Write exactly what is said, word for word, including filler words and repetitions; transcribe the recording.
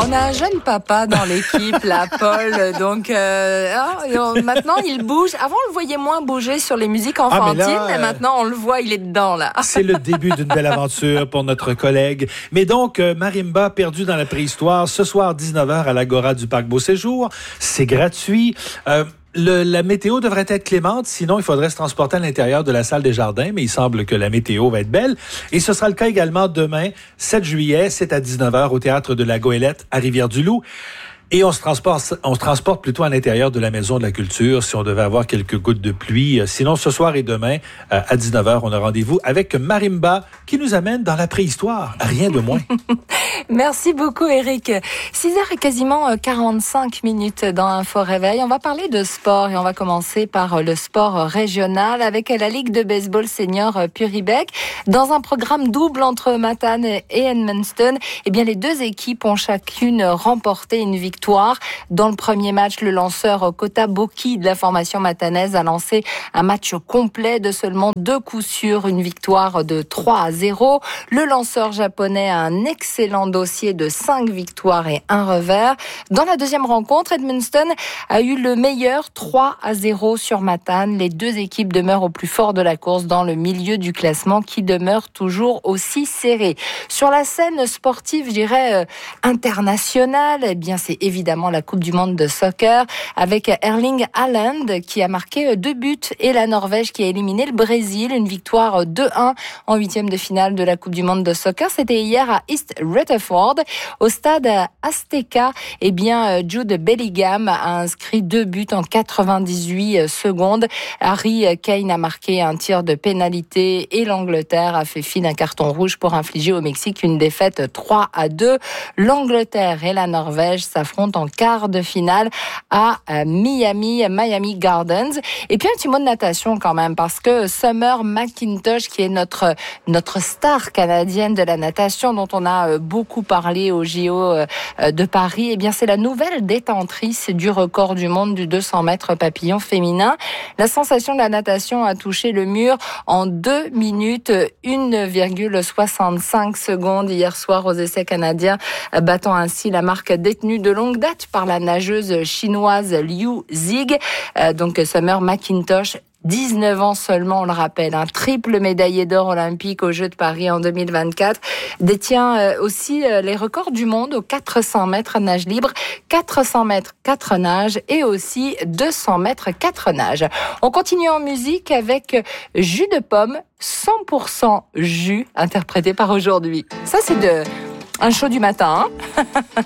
On a un jeune papa dans l'équipe, là, Paul. Donc euh, hein, maintenant, il bouge. Avant, on le voyait moins bouger sur les musiques enfantines. Ah, là, euh, et maintenant, on le voit, il est dedans, là. C'est le début d'une belle aventure pour notre collègue. Mais donc, euh, Marimba, perdu dans la préhistoire, ce soir, dix-neuf heures, à l'Agora du Parc Beau-Séjour. C'est gratuit. Euh, Le, la météo devrait être clémente, sinon il faudrait se transporter à l'intérieur de la salle des jardins, mais il semble que la météo va être belle. Et ce sera le cas également demain, sept juillet, c'est à dix-neuf heures au Théâtre de la Goélette à Rivière-du-Loup. Et on se transporte, on se transporte plutôt à l'intérieur de la Maison de la Culture si on devait avoir quelques gouttes de pluie. Sinon, ce soir et demain, euh, à dix-neuf heures, on a rendez-vous avec Marimba qui nous amène dans la préhistoire. Rien de moins. Merci beaucoup, Éric. six heures et quasiment quarante-cinq minutes dans Info Réveil. On va parler de sport et on va commencer par le sport régional avec la Ligue de baseball senior Puribec. Dans un programme double entre Matane et Edmundston, eh bien, les deux équipes ont chacune remporté une victoire. Dans le premier match, le lanceur Kota Boki de la formation matanaise a lancé un match complet de seulement deux coups sûrs, une victoire de trois à zéro. Le lanceur japonais a un excellent dossier de cinq victoires et un revers. Dans la deuxième rencontre, Edmundston a eu le meilleur trois à zéro sur Matane. Les deux équipes demeurent au plus fort de la course dans le milieu du classement qui demeure toujours aussi serré. Sur la scène sportive, je dirais, euh, internationale, eh bien, c'est évidemment la Coupe du Monde de soccer avec Erling Haaland qui a marqué deux buts et la Norvège qui a éliminé le Brésil. Une victoire deux un en huitième de finale de la Coupe du Monde de soccer. C'était hier à East Rutherford. Au stade Azteca, eh bien, Jude Bellingham a inscrit deux buts en quatre-vingt-dix-huit secondes. Harry Kane a marqué un tir de pénalité et l'Angleterre a fait fi d'un carton rouge pour infliger au Mexique une défaite trois à deux. L'Angleterre et la Norvège s'affrontent en quart de finale à Miami, Miami Gardens. Et puis un petit mot de natation quand même, parce que Summer McIntosh, qui est notre notre star canadienne de la natation, dont on a beaucoup parlé au J O de Paris, eh bien c'est la nouvelle détentrice du record du monde du deux cents mètres papillon féminin. La sensation de la natation a touché le mur en deux minutes une virgule soixante-cinq secondes hier soir aux essais canadiens, battant ainsi la marque détenue de longue date par la nageuse chinoise Liu Zig. Euh, donc Summer McIntosh, dix-neuf ans seulement, on le rappelle, un triple médaillé d'or olympique aux Jeux de Paris en deux mille vingt-quatre, détient euh, aussi euh, les records du monde aux quatre cents mètres nage libre, quatre cents mètres quatre nages et aussi deux cents mètres quatre nages. On continue en musique avec Jus de pomme, cent pour cent jus, interprété par Aujourd'hui. Ça, c'est de un show du matin, hein.